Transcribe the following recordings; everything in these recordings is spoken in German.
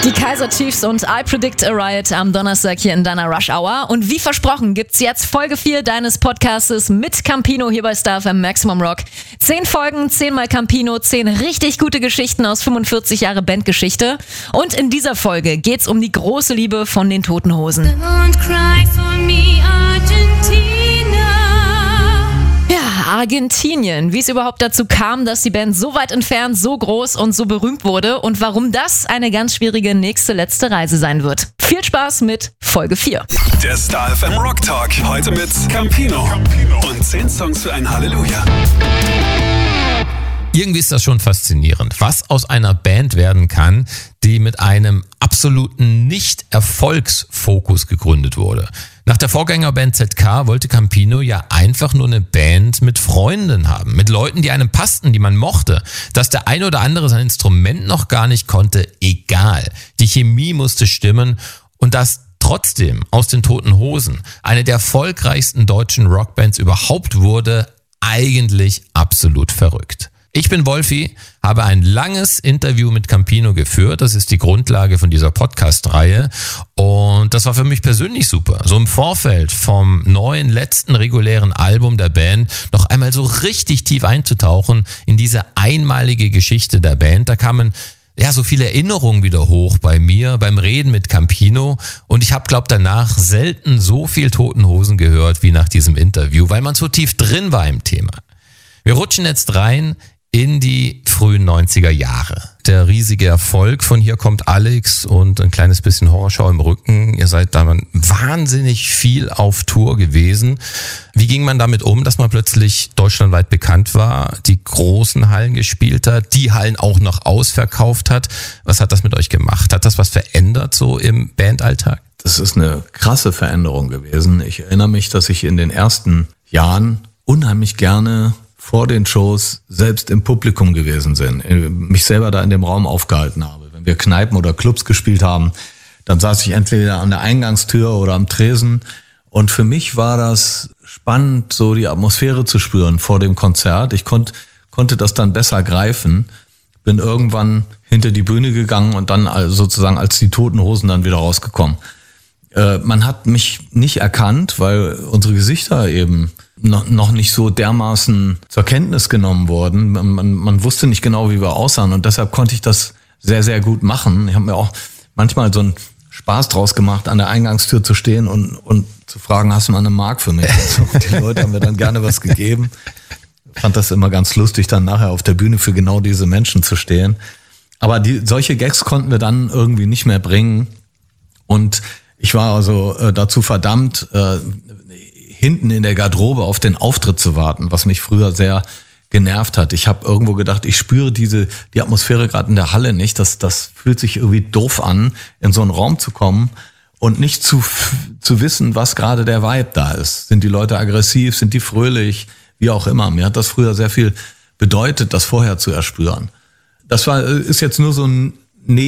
Die Kaiser Chiefs und I Predict a Riot am Donnerstag hier in deiner Rush Hour. Und wie versprochen gibt's jetzt Folge 4 deines Podcastes mit Campino hier bei Star FM Maximum Rock. 10 Folgen, 10 mal Campino, 10 richtig gute Geschichten aus 45 Jahre Bandgeschichte. Und in dieser Folge geht's um die große Liebe von den Toten Hosen. Don't cry for me, Argentina. Ja, Argentinien. Wie es überhaupt dazu kam, dass die Band so weit entfernt, so groß und so berühmt wurde und warum das eine ganz schwierige letzte Reise sein wird. Viel Spaß mit Folge 4. Der Star FM Rock Talk. Heute mit Campino. Und 10 Songs für ein Halleluja. Irgendwie ist das schon faszinierend, was aus einer Band werden kann, die mit einem absoluten Nicht-Erfolgsfokus gegründet wurde. Nach der Vorgängerband ZK wollte Campino ja einfach nur eine Band mit Freunden haben, mit Leuten, die einem passten, die man mochte. Dass der eine oder andere sein Instrument noch gar nicht konnte, egal. Die Chemie musste stimmen und dass trotzdem aus den Toten Hosen eine der erfolgreichsten deutschen Rockbands überhaupt wurde, eigentlich absolut verrückt. Ich bin Wolfi, habe ein langes Interview mit Campino geführt. Das ist die Grundlage von dieser Podcast-Reihe. Und das war für mich persönlich super. So im Vorfeld vom neuen, letzten regulären Album der Band noch einmal so richtig tief einzutauchen in diese einmalige Geschichte der Band. Da kamen so viele Erinnerungen wieder hoch bei mir beim Reden mit Campino. Und ich habe, danach selten so viel Toten Hosen gehört wie nach diesem Interview, weil man so tief drin war im Thema. Wir rutschen jetzt rein in die frühen 90er Jahre. Der riesige Erfolg von Hier kommt Alex und ein kleines bisschen Horrorschau im Rücken. Ihr seid da wahnsinnig viel auf Tour gewesen. Wie ging man damit um, dass man plötzlich deutschlandweit bekannt war, die großen Hallen gespielt hat, die Hallen auch noch ausverkauft hat? Was hat das mit euch gemacht? Hat das was verändert so im Bandalltag? Das ist eine krasse Veränderung gewesen. Ich erinnere mich, dass ich in den ersten Jahren unheimlich gerne vor den Shows selbst im Publikum gewesen sind, mich selber da in dem Raum aufgehalten habe. Wenn wir Kneipen oder Clubs gespielt haben, dann saß ich entweder an der Eingangstür oder am Tresen. Und für mich war das spannend, so die Atmosphäre zu spüren vor dem Konzert. Ich konnte das dann besser greifen, bin irgendwann hinter die Bühne gegangen und dann sozusagen als die Toten Hosen dann wieder rausgekommen. Man hat mich nicht erkannt, weil unsere Gesichter eben noch nicht so dermaßen zur Kenntnis genommen wurden. Man wusste nicht genau, wie wir aussahen und deshalb konnte ich das sehr, sehr gut machen. Ich habe mir auch manchmal so einen Spaß draus gemacht, an der Eingangstür zu stehen und zu fragen, hast du mal eine Mark für mich? Und die Leute haben mir dann gerne was gegeben. Ich fand das immer ganz lustig, dann nachher auf der Bühne für genau diese Menschen zu stehen. Aber solche Gags konnten wir dann irgendwie nicht mehr bringen und ich war also dazu verdammt, hinten in der Garderobe auf den Auftritt zu warten, was mich früher sehr genervt hat. Ich habe irgendwo gedacht, ich spüre die Atmosphäre gerade in der Halle nicht. Das fühlt sich irgendwie doof an, in so einen Raum zu kommen und nicht zu wissen, was gerade der Vibe da ist. Sind die Leute aggressiv, sind die fröhlich, wie auch immer. Mir hat das früher sehr viel bedeutet, das vorher zu erspüren. Das ist jetzt nur so ein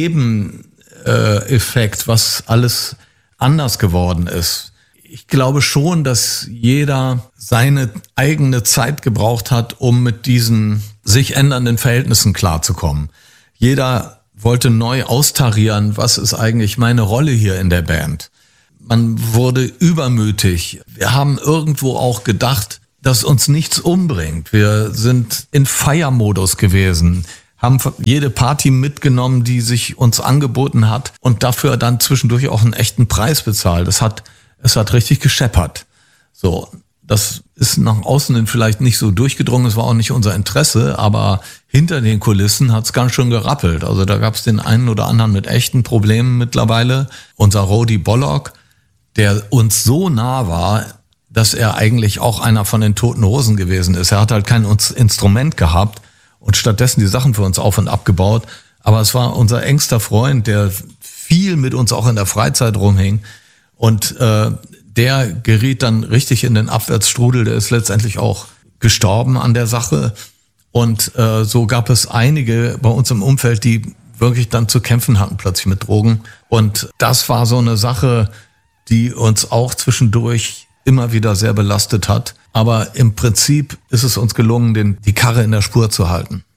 Nebeneffekt, was alles anders geworden ist. Ich glaube schon, dass jeder seine eigene Zeit gebraucht hat, um mit diesen sich ändernden Verhältnissen klarzukommen. Jeder wollte neu austarieren, was ist eigentlich meine Rolle hier in der Band. Man wurde übermütig. Wir haben irgendwo auch gedacht, dass uns nichts umbringt. Wir sind in Feiermodus gewesen, haben jede Party mitgenommen, die sich uns angeboten hat und dafür dann zwischendurch auch einen echten Preis bezahlt. Es hat richtig gescheppert. So, das ist nach außen hin vielleicht nicht so durchgedrungen, es war auch nicht unser Interesse, aber hinter den Kulissen hat es ganz schön gerappelt. Also da gab es den einen oder anderen mit echten Problemen mittlerweile. Unser Rody Bollock, der uns so nah war, dass er eigentlich auch einer von den Toten Hosen gewesen ist. Er hat halt kein Instrument gehabt und stattdessen die Sachen für uns auf und abgebaut. Aber es war unser engster Freund, der viel mit uns auch in der Freizeit rumhing. Und der geriet dann richtig in den Abwärtsstrudel. Der ist letztendlich auch gestorben an der Sache. Und so gab es einige bei uns im Umfeld, die wirklich dann zu kämpfen hatten plötzlich mit Drogen. Und das war so eine Sache, die uns auch zwischendurch immer wieder sehr belastet hat. Aber im Prinzip ist es uns gelungen, die Karre in der Spur zu halten.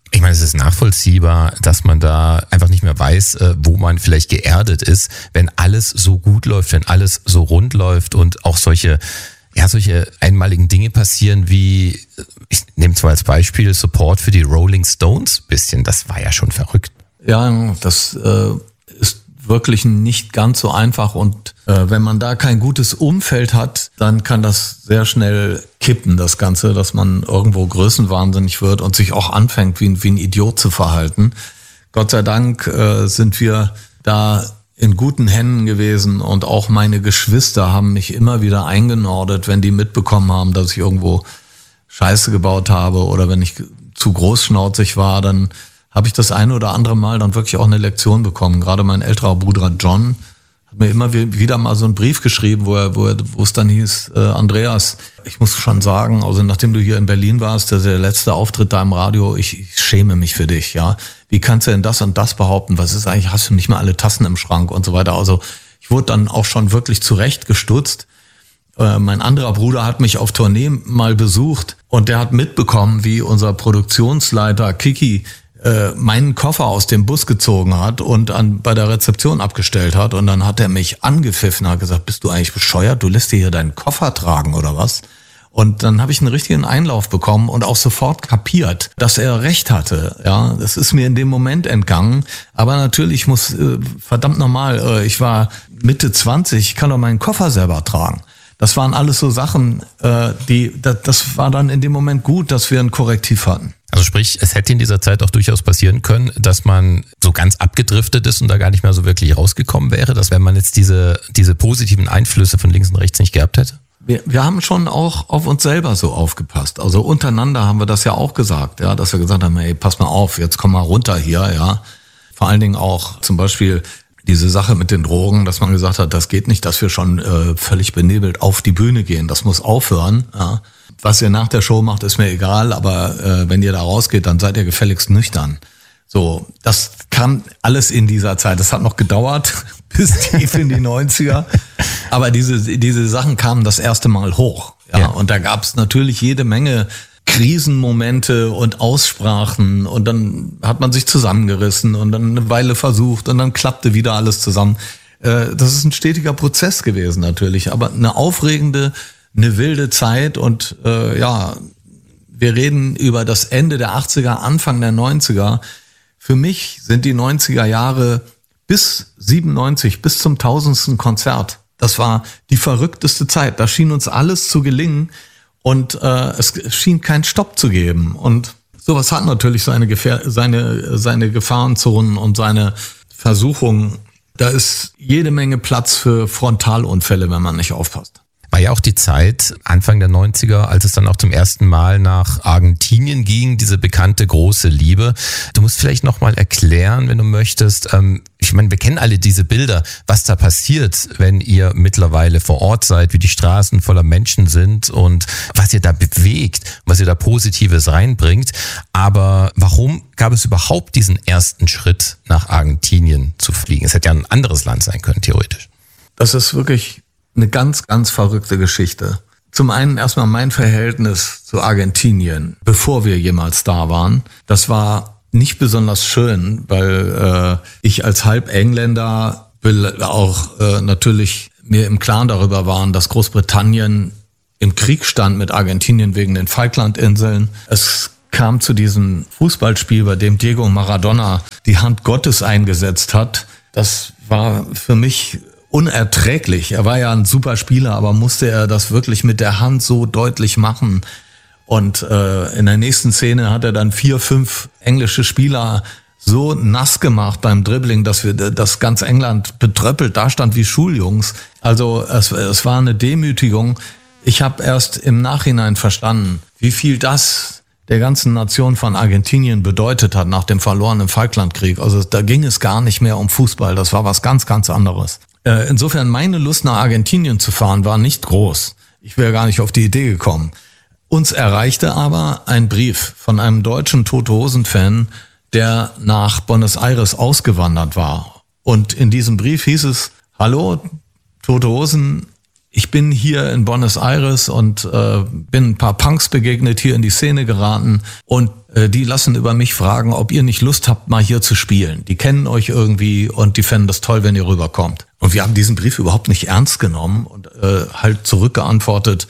Ich meine, es ist nachvollziehbar, dass man da einfach nicht mehr weiß, wo man vielleicht geerdet ist, wenn alles so gut läuft, wenn alles so rund läuft und auch solche einmaligen Dinge passieren wie, ich nehme zwar als Beispiel Support für die Rolling Stones bisschen, das war ja schon verrückt. Ja, das ist wirklich nicht ganz so einfach und wenn man da kein gutes Umfeld hat, dann kann das sehr schnell kippen, das Ganze, dass man irgendwo größenwahnsinnig wird und sich auch anfängt, wie ein Idiot zu verhalten. Gott sei Dank sind wir da in guten Händen gewesen und auch meine Geschwister haben mich immer wieder eingenordet, wenn die mitbekommen haben, dass ich irgendwo Scheiße gebaut habe oder wenn ich zu großschnauzig war, dann habe ich das eine oder andere Mal dann wirklich auch eine Lektion bekommen. Gerade mein älterer Bruder John hat mir immer wieder mal so einen Brief geschrieben, wo es dann hieß, Andreas, ich muss schon sagen, also nachdem du hier in Berlin warst, der letzte Auftritt da im Radio, ich schäme mich für dich, ja. Wie kannst du denn das und das behaupten? Was ist eigentlich, hast du nicht mal alle Tassen im Schrank und so weiter? Also ich wurde dann auch schon wirklich zurechtgestutzt. Mein anderer Bruder hat mich auf Tournee mal besucht und der hat mitbekommen, wie unser Produktionsleiter Kiki meinen Koffer aus dem Bus gezogen hat und bei der Rezeption abgestellt hat. Und dann hat er mich angepfiffen und hat gesagt, bist du eigentlich bescheuert? Du lässt dir hier deinen Koffer tragen oder was? Und dann habe ich einen richtigen Einlauf bekommen und auch sofort kapiert, dass er recht hatte. Ja, das ist mir in dem Moment entgangen. Aber natürlich muss, verdammt nochmal, ich war Mitte 20, ich kann doch meinen Koffer selber tragen. Das waren alles so Sachen, das war dann in dem Moment gut, dass wir ein Korrektiv hatten. Also sprich, es hätte in dieser Zeit auch durchaus passieren können, dass man so ganz abgedriftet ist und da gar nicht mehr so wirklich rausgekommen wäre, dass wenn man jetzt diese positiven Einflüsse von links und rechts nicht gehabt hätte? Wir haben schon auch auf uns selber so aufgepasst. Also untereinander haben wir das ja auch gesagt, ja, dass wir gesagt haben, hey, pass mal auf, jetzt komm mal runter hier, ja. Vor allen Dingen auch zum Beispiel diese Sache mit den Drogen, dass man gesagt hat, das geht nicht, dass wir schon völlig benebelt auf die Bühne gehen. Das muss aufhören, ja. Was ihr nach der Show macht, ist mir egal, aber wenn ihr da rausgeht, dann seid ihr gefälligst nüchtern. So, das kam alles in dieser Zeit. Das hat noch gedauert, bis tief in die 90er. Aber diese Sachen kamen das erste Mal hoch. Ja. Und da gab es natürlich jede Menge Krisenmomente und Aussprachen. Und dann hat man sich zusammengerissen und dann eine Weile versucht und dann klappte wieder alles zusammen. Das ist ein stetiger Prozess gewesen natürlich, aber eine aufregende, eine wilde Zeit und wir reden über das Ende der 80er, Anfang der 90er. Für mich sind die 90er Jahre bis 97, bis zum 1000. Konzert. Das war die verrückteste Zeit. Da schien uns alles zu gelingen und es schien keinen Stopp zu geben. Und sowas hat natürlich seine Gefahrenzonen und seine Versuchungen. Da ist jede Menge Platz für Frontalunfälle, wenn man nicht aufpasst. War ja auch die Zeit, Anfang der 90er, als es dann auch zum ersten Mal nach Argentinien ging, diese bekannte große Liebe. Du musst vielleicht nochmal erklären, wenn du möchtest, ich meine, wir kennen alle diese Bilder, was da passiert, wenn ihr mittlerweile vor Ort seid, wie die Straßen voller Menschen sind und was ihr da bewegt, was ihr da Positives reinbringt. Aber warum gab es überhaupt diesen ersten Schritt, nach Argentinien zu fliegen? Es hätte ja ein anderes Land sein können, theoretisch. Das ist wirklich eine ganz, ganz verrückte Geschichte. Zum einen erstmal mein Verhältnis zu Argentinien, bevor wir jemals da waren. Das war nicht besonders schön, weil ich als Halbengländer auch natürlich mir im Klaren darüber waren, dass Großbritannien im Krieg stand mit Argentinien wegen den Falklandinseln. Es kam zu diesem Fußballspiel, bei dem Diego Maradona die Hand Gottes eingesetzt hat. Das war für mich unerträglich. Er war ja ein super Spieler, aber musste er das wirklich mit der Hand so deutlich machen? Und in der nächsten Szene hat er dann 4, 5 englische Spieler so nass gemacht beim Dribbling, dass ganz England betröppelt da stand wie Schuljungs. Also es war eine Demütigung. Ich habe erst im Nachhinein verstanden, wie viel das der ganzen Nation von Argentinien bedeutet hat nach dem verlorenen Falklandkrieg. Also da ging es gar nicht mehr um Fußball. Das war was ganz, ganz anderes. Insofern meine Lust nach Argentinien zu fahren war nicht groß. Ich wäre gar nicht auf die Idee gekommen. Uns erreichte aber ein Brief von einem deutschen Tote Hosen-Fan, der nach Buenos Aires ausgewandert war. Und in diesem Brief hieß es: Hallo, Tote Hosen, ich bin hier in Buenos Aires und bin ein paar Punks begegnet, hier in die Szene geraten und die lassen über mich fragen, ob ihr nicht Lust habt, mal hier zu spielen. Die kennen euch irgendwie und die fänden das toll, wenn ihr rüberkommt. Und wir haben diesen Brief überhaupt nicht ernst genommen und halt zurückgeantwortet,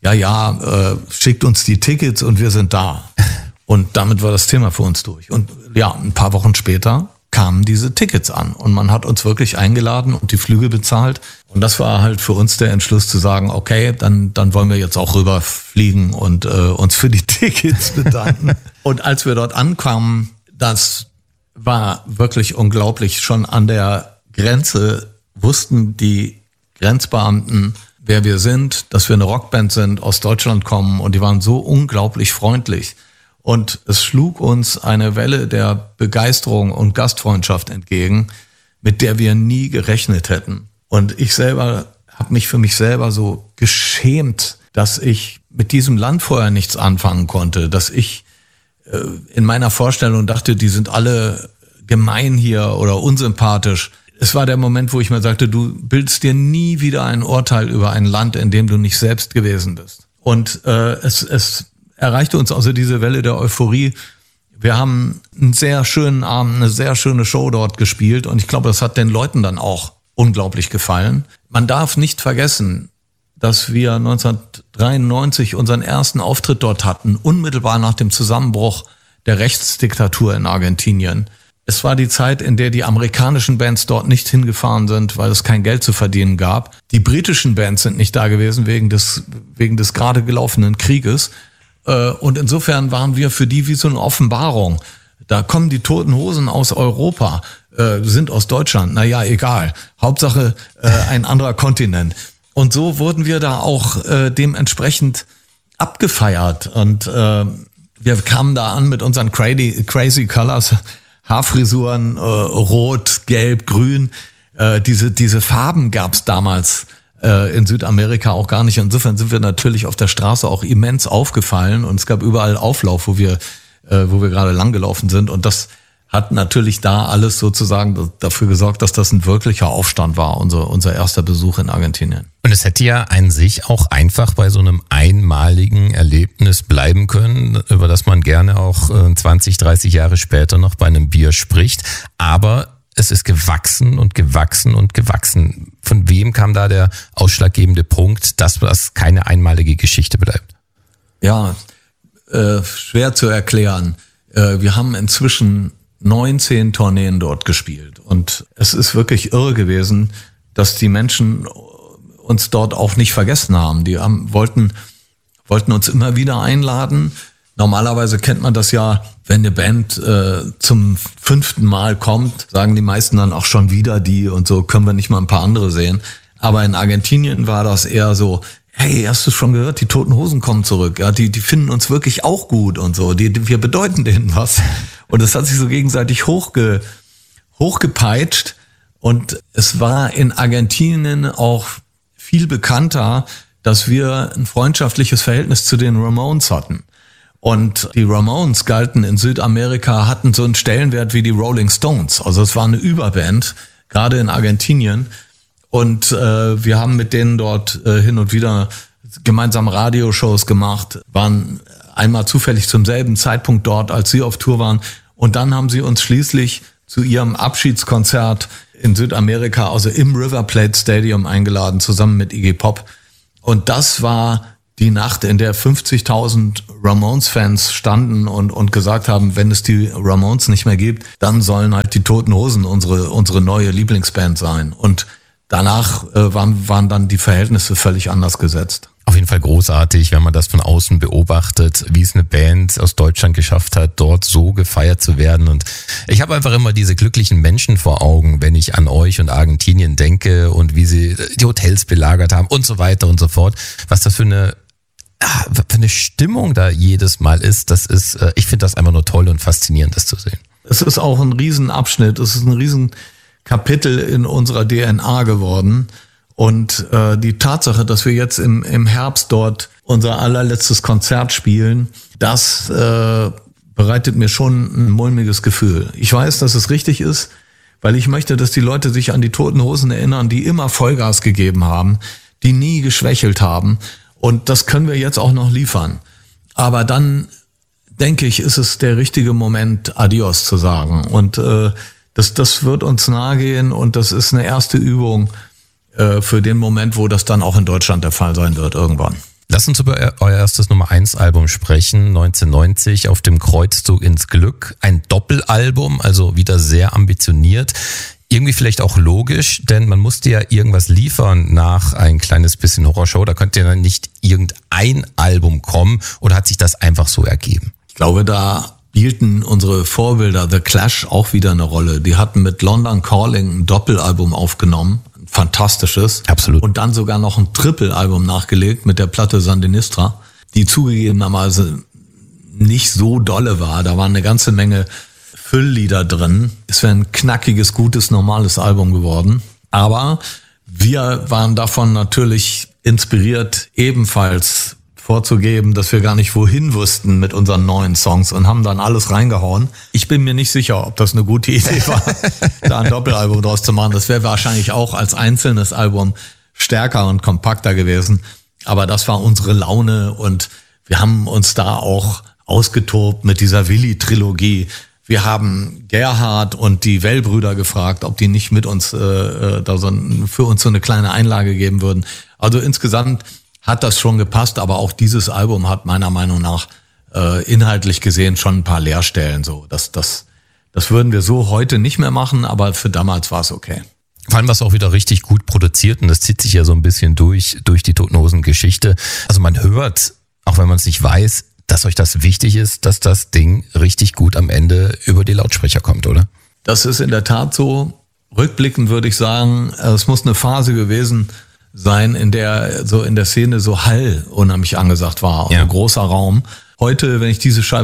schickt uns die Tickets und wir sind da. Und damit war das Thema für uns durch. Und ja, ein paar Wochen später kamen diese Tickets an und man hat uns wirklich eingeladen und die Flüge bezahlt. Und das war halt für uns der Entschluss zu sagen, okay, dann wollen wir jetzt auch rüberfliegen und uns für die Tickets bedanken. Und als wir dort ankamen, das war wirklich unglaublich. Schon an der Grenze wussten die Grenzbeamten, wer wir sind, dass wir eine Rockband sind, aus Deutschland kommen und die waren so unglaublich freundlich. Und es schlug uns eine Welle der Begeisterung und Gastfreundschaft entgegen, mit der wir nie gerechnet hätten. Und ich selber habe mich für mich selber so geschämt, dass ich mit diesem Land vorher nichts anfangen konnte, dass ich in meiner Vorstellung dachte, die sind alle gemein hier oder unsympathisch. Es war der Moment, wo ich mir sagte, du bildest dir nie wieder ein Urteil über ein Land, in dem du nicht selbst gewesen bist. Und es erreichte uns also diese Welle der Euphorie. Wir haben einen sehr schönen Abend, eine sehr schöne Show dort gespielt und ich glaube, das hat den Leuten dann auch unglaublich gefallen. Man darf nicht vergessen, dass wir 1993 unseren ersten Auftritt dort hatten, unmittelbar nach dem Zusammenbruch der Rechtsdiktatur in Argentinien. Es war die Zeit, in der die amerikanischen Bands dort nicht hingefahren sind, weil es kein Geld zu verdienen gab. Die britischen Bands sind nicht da gewesen wegen des gerade gelaufenen Krieges. Und insofern waren wir für die wie so eine Offenbarung. Da kommen die Toten Hosen aus Europa, sind aus Deutschland. Naja, egal. Hauptsache ein anderer Kontinent. Und so wurden wir da auch dementsprechend abgefeiert. Und wir kamen da an mit unseren crazy Colors, Haarfrisuren, rot, gelb, grün. Diese Farben gab's damals in Südamerika auch gar nicht. Insofern sind wir natürlich auf der Straße auch immens aufgefallen und es gab überall Auflauf, wo wir gerade langgelaufen sind und das hat natürlich da alles sozusagen dafür gesorgt, dass das ein wirklicher Aufstand war, unser erster Besuch in Argentinien. Und es hätte ja an sich auch einfach bei so einem einmaligen Erlebnis bleiben können, über das man gerne auch 20, 30 Jahre später noch bei einem Bier spricht, aber es ist gewachsen und gewachsen und gewachsen. Von wem kam da der ausschlaggebende Punkt, dass das keine einmalige Geschichte bleibt? Ja, schwer zu erklären. Wir haben inzwischen 19 Tourneen dort gespielt und es ist wirklich irre gewesen, dass die Menschen uns dort auch nicht vergessen haben. Die wollten uns immer wieder einladen. Normalerweise kennt man das ja, wenn eine Band zum 5. Mal kommt, sagen die meisten dann auch schon wieder die und so, können wir nicht mal ein paar andere sehen. Aber in Argentinien war das eher so, hey, hast du schon gehört, die Toten Hosen kommen zurück. Ja, die finden uns wirklich auch gut und so. Wir bedeuten denen was. Und es hat sich so gegenseitig hochgepeitscht. Und es war in Argentinien auch viel bekannter, dass wir ein freundschaftliches Verhältnis zu den Ramones hatten. Und die Ramones galten in Südamerika, hatten so einen Stellenwert wie die Rolling Stones. Also es war eine Überband, gerade in Argentinien. Und wir haben mit denen dort hin und wieder gemeinsam Radioshows gemacht, waren einmal zufällig zum selben Zeitpunkt dort, als sie auf Tour waren. Und dann haben sie uns schließlich zu ihrem Abschiedskonzert in Südamerika, also im River Plate Stadium eingeladen, zusammen mit Iggy Pop. Und das war die Nacht, in der 50.000 Ramones-Fans standen und gesagt haben, wenn es die Ramones nicht mehr gibt, dann sollen halt die Toten Hosen unsere neue Lieblingsband sein. Und danach waren dann die Verhältnisse völlig anders gesetzt. Auf jeden Fall großartig, wenn man das von außen beobachtet, wie es eine Band aus Deutschland geschafft hat, dort so gefeiert zu werden. Und ich habe einfach immer diese glücklichen Menschen vor Augen, wenn ich an euch und Argentinien denke und wie sie die Hotels belagert haben und so weiter und so fort. Was das für eine Stimmung da jedes Mal ist, ich finde das einfach nur toll und faszinierend, das zu sehen. Es ist auch ein Riesenabschnitt, es ist ein Riesenkapitel in unserer DNA geworden. Und die Tatsache, dass wir jetzt im Herbst dort unser allerletztes Konzert spielen, das bereitet mir schon ein mulmiges Gefühl. Ich weiß, dass es richtig ist, weil ich möchte, dass die Leute sich an die Toten Hosen erinnern, die immer Vollgas gegeben haben, die nie geschwächelt haben. Und das können wir jetzt auch noch liefern. Aber dann, denke ich, ist es der richtige Moment, Adios zu sagen. Und das wird uns nahe gehen und das ist eine erste Übung für den Moment, wo das dann auch in Deutschland der Fall sein wird irgendwann. Lass uns über euer erstes Nummer-1-Album sprechen, 1990 auf dem Kreuzzug ins Glück. Ein Doppelalbum, also wieder sehr ambitioniert. Irgendwie vielleicht auch logisch, denn man musste ja irgendwas liefern nach ein kleines bisschen Horrorshow. Da könnte ja dann nicht irgendein Album kommen oder hat sich das einfach so ergeben? Ich glaube, da spielten unsere Vorbilder The Clash auch wieder eine Rolle. Die hatten mit London Calling ein Doppelalbum aufgenommen. Fantastisches. Absolut. Und dann sogar noch ein Triple-Album nachgelegt mit der Platte Sandinistra, die zugegebenermaßen nicht so dolle war. Da waren eine ganze Menge Fülllieder drin. Es wäre ein knackiges, gutes, normales Album geworden. Aber wir waren davon natürlich inspiriert, ebenfalls vorzugeben, dass wir gar nicht wohin wussten mit unseren neuen Songs und haben dann alles reingehauen. Ich bin mir nicht sicher, ob das eine gute Idee war, da ein Doppelalbum draus zu machen. Das wäre wahrscheinlich auch als einzelnes Album stärker und kompakter gewesen. Aber das war unsere Laune und wir haben uns da auch ausgetobt mit dieser Willi-Trilogie. Wir haben Gerhard und die Well-Brüder gefragt, ob die nicht mit uns für uns so eine kleine Einlage geben würden. Also insgesamt hat das schon gepasst, aber auch dieses Album hat meiner Meinung nach inhaltlich gesehen schon ein paar Leerstellen. So, das würden wir so heute nicht mehr machen, aber für damals war es okay. Vor allem war es auch wieder richtig gut produziert und das zieht sich ja so ein bisschen durch die Toten Hosen Geschichte. Also man hört, auch wenn man es nicht weiß, dass euch das wichtig ist, dass das Ding richtig gut am Ende über die Lautsprecher kommt, oder? Das ist in der Tat so. Rückblickend würde ich sagen, es muss eine Phase gewesen sein, in der so in der Szene so Hall unheimlich angesagt war, ja. Ein großer Raum. Heute, wenn wir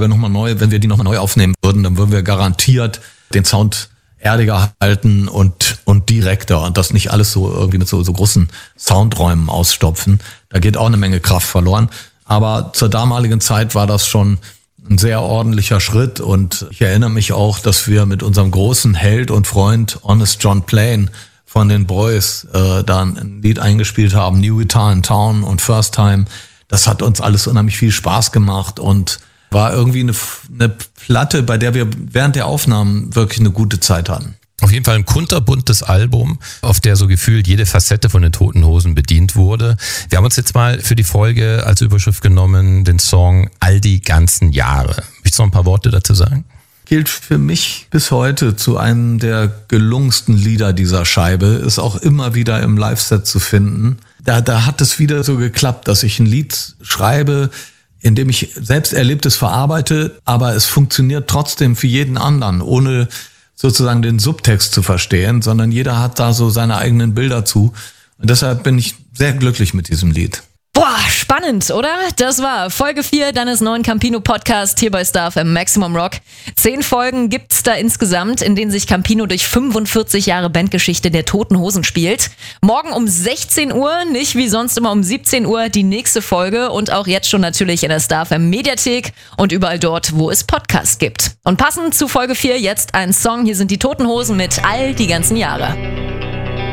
die nochmal neu aufnehmen würden, dann würden wir garantiert den Sound erdiger halten und direkter und das nicht alles so irgendwie mit so großen Soundräumen ausstopfen. Da geht auch eine Menge Kraft verloren. Aber zur damaligen Zeit war das schon ein sehr ordentlicher Schritt und ich erinnere mich auch, dass wir mit unserem großen Held und Freund Honest John Plain von den Boys da ein Lied eingespielt haben, New Guitar in Town und First Time. Das hat uns alles unheimlich viel Spaß gemacht und war irgendwie eine Platte, bei der wir während der Aufnahmen wirklich eine gute Zeit hatten. Auf jeden Fall ein kunterbuntes Album, auf der so gefühlt jede Facette von den Toten Hosen bedient wurde. Wir haben uns jetzt mal für die Folge als Überschrift genommen, den Song All die ganzen Jahre. Willst du noch ein paar Worte dazu sagen? Gilt für mich bis heute zu einem der gelungensten Lieder dieser Scheibe, ist auch immer wieder im Live-Set zu finden. Da hat es wieder so geklappt, dass ich ein Lied schreibe, in dem ich selbst Erlebtes verarbeite, aber es funktioniert trotzdem für jeden anderen, ohne sozusagen den Subtext zu verstehen, sondern jeder hat da so seine eigenen Bilder zu. Und deshalb bin ich sehr glücklich mit diesem Lied. Boah, spannend, oder? Das war Folge 4 deines neuen Campino Podcast hier bei Star FM Maximum Rock. 10 Folgen gibt's da insgesamt, in denen sich Campino durch 45 Jahre Bandgeschichte der Toten Hosen spielt. Morgen um 16 Uhr, nicht wie sonst immer um 17 Uhr, die nächste Folge und auch jetzt schon natürlich in der Star FM Mediathek und überall dort, wo es Podcasts gibt. Und passend zu Folge 4 jetzt ein Song, hier sind die Toten Hosen mit All die ganzen Jahre.